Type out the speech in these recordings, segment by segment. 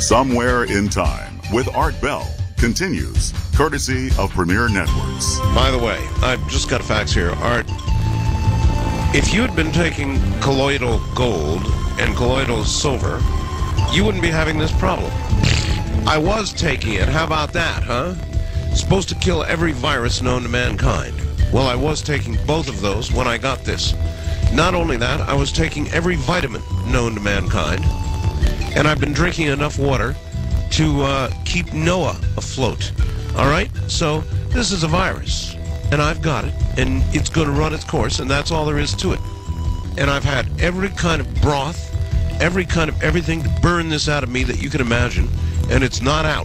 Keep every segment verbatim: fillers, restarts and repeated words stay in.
Somewhere in Time with Art Bell continues, courtesy of Premier Networks. By the way, I've just got a fax here. Art, if you had been taking colloidal gold and colloidal silver, you wouldn't be having this problem. I was taking it. How about that, huh? Supposed to kill every virus known to mankind. Well, I was taking both of those when I got this. Not only that, I was taking every vitamin known to mankind. And I've been drinking enough water to uh, keep Noah afloat. All right? So this is a virus. And I've got it. And it's going to run its course. And that's all there is to it. And I've had every kind of broth, every kind of everything to burn this out of me that you can imagine. And it's not out.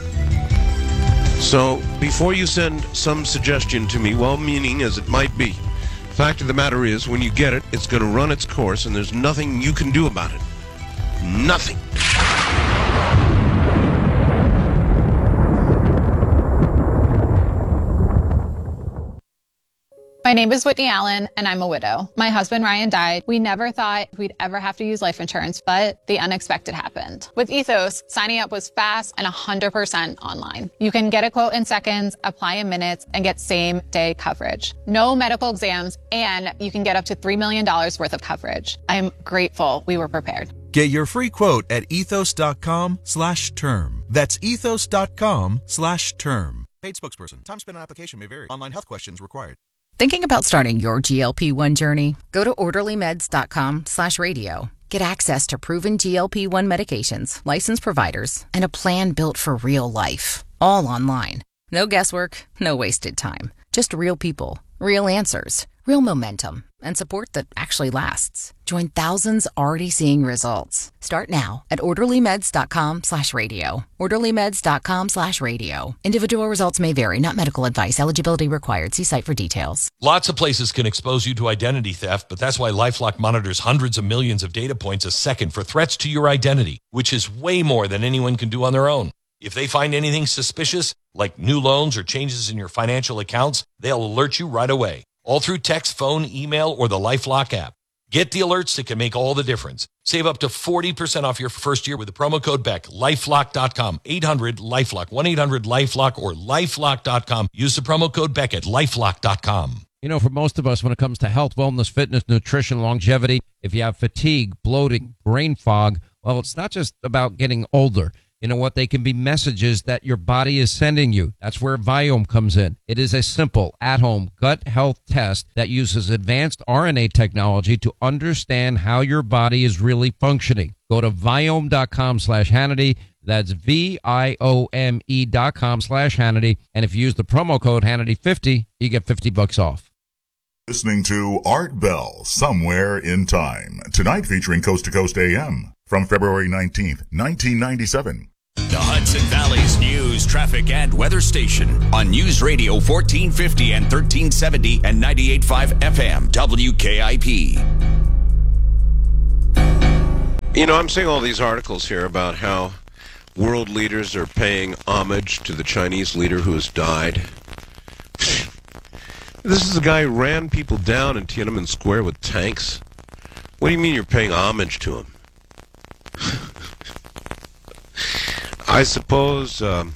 So before you send some suggestion to me, well-meaning as it might be, fact of the matter is, when you get it, it's going to run its course, and there's nothing you can do about it. Nothing. My name is Whitney Allen, and I'm a widow. My husband, Ryan, died. We never thought we'd ever have to use life insurance, but the unexpected happened. With Ethos, signing up was fast and one hundred percent online. You can get a quote in seconds, apply in minutes, and get same-day coverage. No medical exams, and you can get up to three million dollars worth of coverage. I'm grateful we were prepared. Get your free quote at ethos.com slash term. That's ethos.com slash term. Paid spokesperson. Time spent on application may vary. Online health questions required. Thinking about starting your G L P one journey? Go to orderlymeds.com slash radio. Get access to proven G L P one medications, licensed providers, and a plan built for real life. All online. No guesswork, no wasted time. Just real people, real answers, real momentum, and support that actually lasts. Join thousands already seeing results. Start now at orderlymeds.com slash radio. orderlymeds.com slash radio. Individual results may vary, not medical advice. Eligibility required. See site for details. Lots of places can expose you to identity theft, but that's why LifeLock monitors hundreds of millions of data points a second for threats to your identity, which is way more than anyone can do on their own. If they find anything suspicious, like new loans or changes in your financial accounts, they'll alert you right away. All through text, phone, email, or the LifeLock app. Get the alerts that can make all the difference. Save up to forty percent off your first year with the promo code B E C K. lifelock dot com, eight hundred LIFELOCK, one eight hundred LIFELOCK, or lifelock dot com. Use the promo code B E C K at lifelock dot com. You know, for most of us, when it comes to health, wellness, fitness, nutrition, longevity, if you have fatigue, bloating, brain fog, well, it's not just about getting older. You know what? They can be messages that your body is sending you. That's where Viome comes in. It is a simple, at-home gut health test that uses advanced R N A technology to understand how your body is really functioning. Go to Viome.com slash Hannity. That's V I O M E dot com slash Hannity. And if you use the promo code Hannity fifty, you get fifty bucks off. Listening to Art Bell, Somewhere in Time. Tonight featuring Coast to Coast A M. From February nineteenth, nineteen ninety-seven. The Hudson Valley's news, traffic, and weather station on News Radio fourteen fifty and thirteen seventy and ninety-eight point five F M, W K I P. You know, I'm seeing all these articles here about how world leaders are paying homage to the Chinese leader who has died. This is a guy who ran people down in Tiananmen Square with tanks. What do you mean you're paying homage to him? I suppose, um,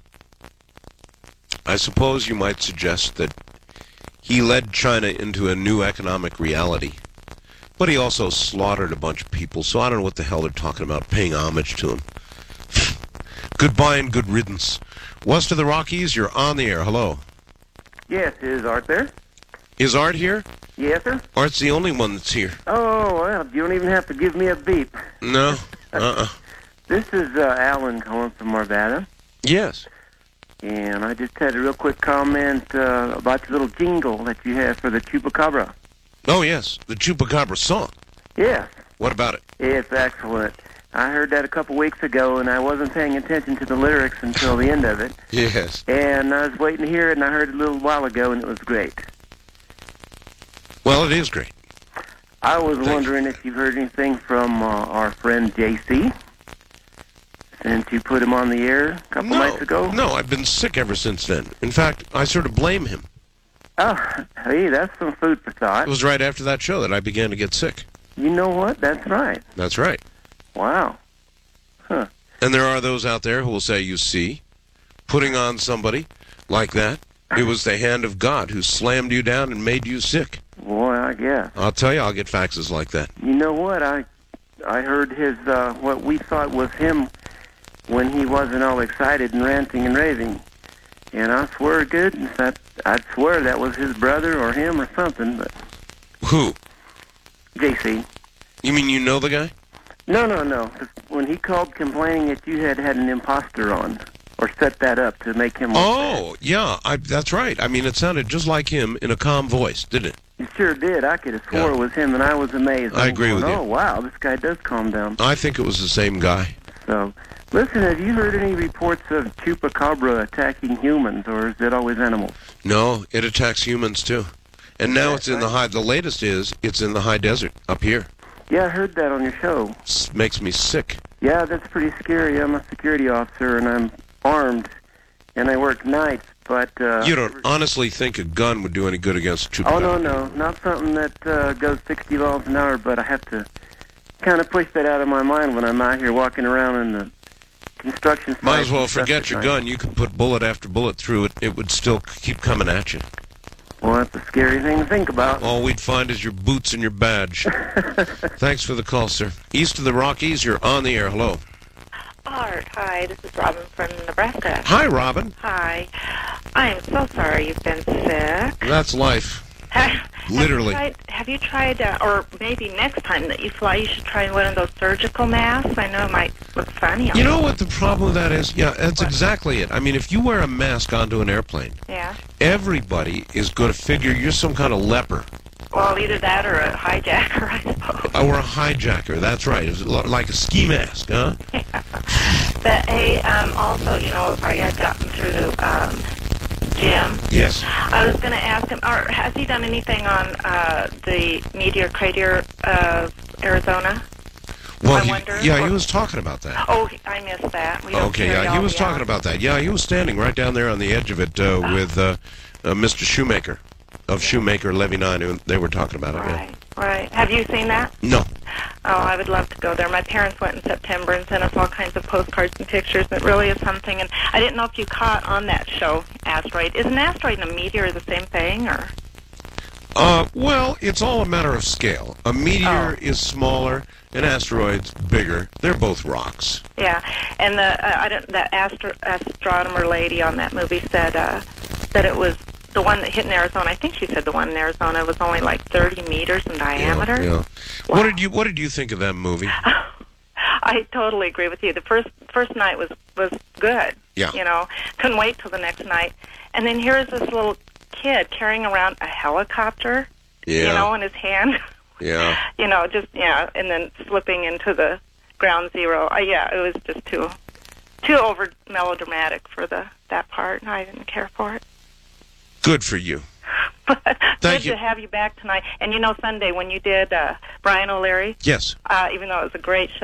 I suppose you might suggest that he led China into a new economic reality, but he also slaughtered a bunch of people, so I don't know what the hell they're talking about, paying homage to him. Goodbye and good riddance. West of the Rockies, you're on the air. Hello. Yes, is Art there? Is Art here? Yes, sir. Art's the only one that's here. Oh, well, you don't even have to give me a beep. No? Uh-uh. This is uh, Alan calling from Arvada. Yes. And I just had a real quick comment uh, about the little jingle that you have for the Chupacabra. Oh, yes. The Chupacabra song. Yes. What about it? It's excellent. I heard that a couple weeks ago, and I wasn't paying attention to the lyrics until the end of it. Yes. And I was waiting to hear it, and I heard it a little while ago, and it was great. Well, it is great. I was Thanks. wondering if you've heard anything from uh, our friend J C since you put him on the air a couple no, nights ago. No, I've been sick ever since then. In fact, I sort of blame him. Oh, hey, that's some food for thought. It was right after that show that I began to get sick. You know what? That's right. That's right. Wow. Huh. And there are those out there who will say, you see, putting on somebody like that, it was the hand of God who slammed you down and made you sick. Boy, I guess. I'll tell you, I'll get faxes like that. You know what? I I heard his, uh, what we thought was him when he wasn't all excited and ranting and raving. And I swear to goodness, that, I'd swear that was his brother or him or something. But Who? J C. You mean you know the guy? No, no, no. 'Cause when he called complaining that you had had an imposter on, or set that up to make him... Oh, yeah, I, that's right. I mean, it sounded just like him in a calm voice, didn't it? It sure did. I could have swore Yeah. it was him, and I was amazed. I I'm agree going, with you. Oh, wow, this guy does calm down. I think it was the same guy. So, listen, have you heard any reports of chupacabra attacking humans, or is it always animals? No, it attacks humans, too. And now it's in the high... The latest is it's in the high desert up here. Yeah, I heard that on your show. S- makes me sick. Yeah, that's pretty scary. I'm a security officer, and I'm armed, and I work nights, but... Uh, You don't honestly think a gun would do any good against a chupacabra? Oh, no, no, not something that uh, goes sixty miles an hour, but I have to kind of push that out of my mind when I'm out here walking around in the construction site. Might as well and stuff forget at your night. gun. You could put bullet after bullet through it. It would still keep coming at you. Well, that's a scary thing to think about. All we'd find is your boots and your badge. Thanks for the call, sir. East of the Rockies, you're on the air. Hello. Art, hi, this is Robin from Nebraska. Hi, Robin. Hi. I am so sorry you've been sick. That's life. Have Literally. you tried, have you tried uh, or maybe next time that you fly, you should try one of those surgical masks? I know it might look funny. on You know what the problem with that is? Yeah, that's exactly it. I mean, if you wear a mask onto an airplane, Yeah. everybody is going to figure you're some kind of leper. Well, either that or a hijacker, I suppose. Or a hijacker, that's right. It's lo- like a ski mask, huh? But hey, um, also, you know, if I had gotten through um, Jim. Yes. I was going to ask him, or has he done anything on uh, the meteor crater of Arizona? Well, I he, wonder, yeah, or- he was talking about that. Oh, I missed that. We don't Okay, carry yeah, he all was the talking hours. about that. Yeah, he was standing right down there on the edge of it uh, with uh, uh, Mister Shoemaker of Shoemaker Levy nine, and they were talking about it. Right, right. Have you seen that? Yeah. No. Oh, I would love to go there. My parents went in September and sent us all kinds of postcards and pictures. It really is something. And I didn't know if you caught on that show, Asteroid. Is an asteroid and a meteor the same thing, or? Uh, well, it's all a matter of scale. A meteor Oh. is smaller, an asteroid's bigger. They're both rocks. Yeah, and the uh, I don't that astro- astronomer lady on that movie said uh, that it was the one that hit in Arizona. I think she said the one in Arizona was only like thirty meters in diameter. Yeah. yeah. What did you What did you think of that movie? I totally agree with you. The first first night was was good. Yeah. You know, couldn't wait till the next night. And then here's this little kid carrying around a helicopter. Yeah. You know, in his hand. Yeah. You know, just yeah, and then slipping into the ground zero. Uh, yeah, it was just too too over melodramatic for the that part. I didn't care for it. Good for you. But Thank good you. to have you back tonight. And you know, Sunday when you did uh, Brian O'Leary, Yes. uh, even though it was a great show.